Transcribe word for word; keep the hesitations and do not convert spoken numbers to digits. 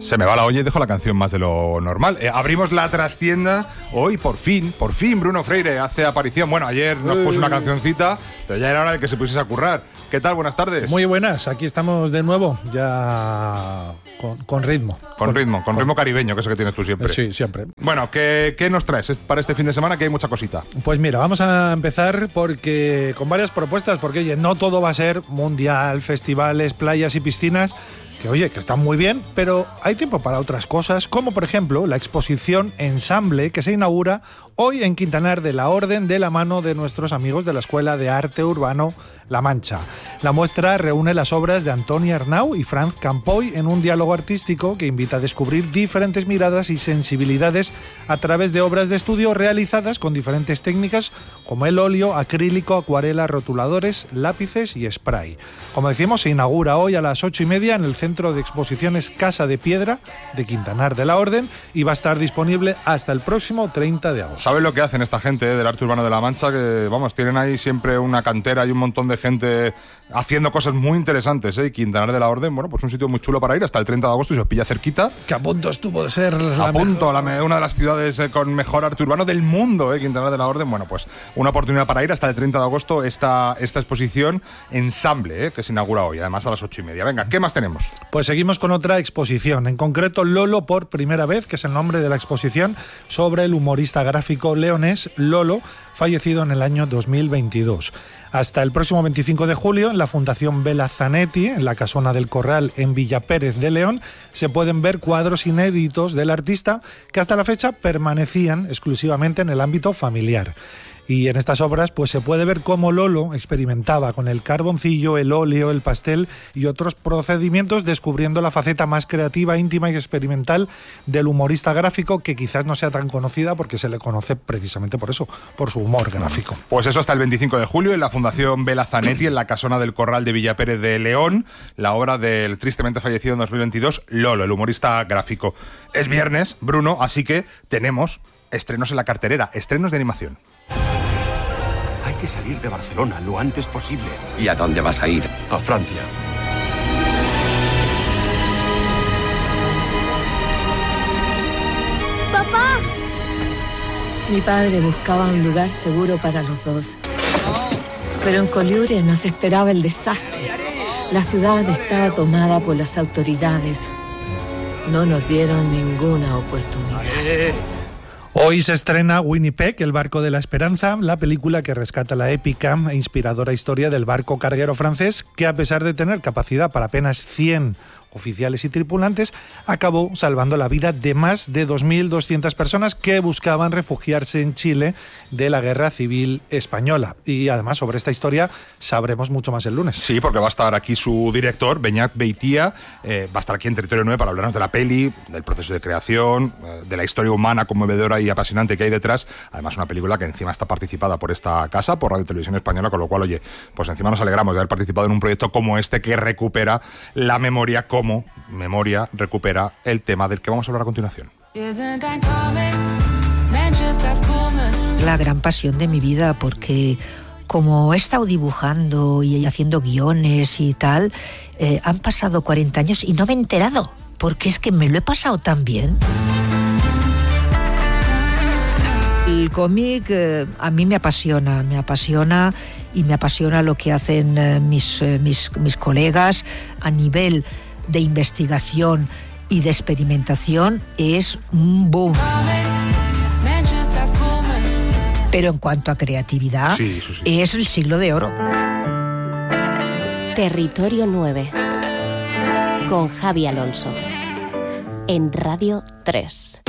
Se me va la olla y dejo la canción más de lo normal. Eh, abrimos la trastienda hoy, por fin, por fin Bruno Freire hace aparición. Bueno, ayer nos puso una cancioncita, pero ya era hora de que se pusiese a currar. ¿Qué tal? Buenas tardes. Muy buenas, aquí estamos de nuevo, ya con, con ritmo. Con, con ritmo, con, con ritmo caribeño, que es lo que tienes tú siempre. Sí, siempre. Bueno, ¿qué, qué nos traes para este fin de semana? Que hay mucha cosita. Pues mira, vamos a empezar porque con varias propuestas, porque oye, no todo va a ser mundial, festivales, playas y piscinas, que oye, que están muy bien, pero hay tiempo para otras cosas, como por ejemplo la exposición Ensamble, que se inaugura hoy en Quintanar de la Orden de la mano de nuestros amigos de la Escuela de Arte Urbano La Mancha. La muestra reúne las obras de Antoni Arnau y Franz Campoy en un diálogo artístico que invita a descubrir diferentes miradas y sensibilidades a través de obras de estudio realizadas con diferentes técnicas como el óleo, acrílico, acuarela, rotuladores, lápices y spray. Como decimos, se inaugura hoy a las ocho y media en el Centro de Exposiciones Casa de Piedra de Quintanar de la Orden y va a estar disponible hasta el próximo treinta de agosto. ¿Sabes lo que hacen esta gente eh, del arte urbano de La Mancha? Que, vamos, tienen ahí siempre una cantera y un montón de gente haciendo cosas muy interesantes, ¿eh? Y Quintanar de la Orden, bueno, pues un sitio muy chulo para ir hasta el treinta de agosto y se os pilla cerquita. Que a punto estuvo de ser la a punto, la, una de las ciudades eh, con mejor arte urbano del mundo, ¿eh? Quintanar de la Orden. Bueno, pues una oportunidad para ir hasta el treinta de agosto esta, esta exposición Ensamble, ¿eh? Que se inaugura hoy, además a las ocho y media. Venga, ¿qué más tenemos? Pues seguimos con otra exposición, en concreto Lolo por primera vez, que es el nombre de la exposición sobre el humorista gráfico leonés Lolo, fallecido en el año dos mil veintidós. Hasta el próximo veinticinco de julio, en la Fundación Bela Zanetti, en la Casona del Corral, en Villapérez de León, se pueden ver cuadros inéditos del artista que hasta la fecha permanecían exclusivamente en el ámbito familiar. Y en estas obras pues se puede ver cómo Lolo experimentaba con el carboncillo, el óleo, el pastel y otros procedimientos, descubriendo la faceta más creativa, íntima y experimental del humorista gráfico, que quizás no sea tan conocida porque se le conoce precisamente por eso, por su humor gráfico. Pues eso hasta el veinticinco de julio en la Fundación Bela Zanetti, en la Casona del Corral de Villapérez de León, la obra del tristemente fallecido en dos mil veintidós Lolo, el humorista gráfico. Es viernes, Bruno, así que tenemos estrenos en la cartelera, estrenos de animación. Hay que salir de Barcelona lo antes posible. ¿Y a dónde vas a ir? A Francia. ¡Papá! Mi padre buscaba un lugar seguro para los dos. Pero en Collioure nos esperaba el desastre. La ciudad estaba tomada por las autoridades. No nos dieron ninguna oportunidad. Hoy se estrena Winnipeg, el barco de la esperanza, la película que rescata la épica e inspiradora historia del barco carguero francés que, a pesar de tener capacidad para apenas cien oficiales y tripulantes, acabó salvando la vida de más de dos mil doscientas personas que buscaban refugiarse en Chile de la Guerra Civil Española. Y además sobre esta historia sabremos mucho más el lunes. Sí, porque va a estar aquí su director, Beñat Beitia, eh, va a estar aquí en Territorio nueve para hablarnos de la peli, del proceso de creación, eh, de la historia humana conmovedora y apasionante que hay detrás. Además, una película que encima está participada por esta casa, por Radio Televisión Española, con lo cual, oye, pues encima nos alegramos de haber participado en un proyecto como este que recupera la memoria, como memoria recupera el tema del que vamos a hablar a continuación. La gran pasión de mi vida, porque como he estado dibujando y haciendo guiones y tal, eh, han pasado cuarenta años y no me he enterado, porque es que me lo he pasado tan bien. El cómic eh, a mí me apasiona, me apasiona y me apasiona lo que hacen eh, mis, eh, mis, mis colegas a nivel de investigación y de experimentación. Es un boom. Pero en cuanto a creatividad, sí, sí, sí. Es el siglo de oro. Territorio nueve con Javi Alonso en Radio tres.